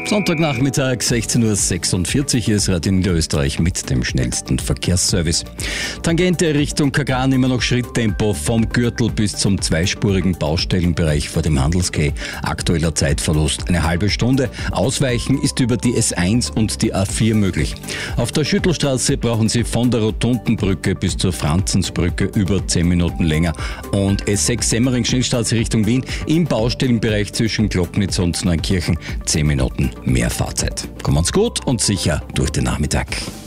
Sonntagnachmittag, 16.46 Uhr ist Radio Niederösterreich mit dem schnellsten Verkehrsservice. Tangente Richtung Kagran immer noch Schritttempo vom Gürtel bis zum zweispurigen Baustellenbereich vor dem Handelsquai. Aktueller Zeitverlust eine halbe Stunde. Ausweichen ist über die S1 und die A4 möglich. Auf der Schüttelstraße brauchen Sie von der Rotundenbrücke bis zur Franzensbrücke über 10 Minuten länger. Und S6 Semmering Schnellstraße Richtung Wien im Baustellenbereich zwischen Glocknitz und Neunkirchen 10 Minuten mehr Fahrzeit. Kommen uns gut und sicher durch den Nachmittag.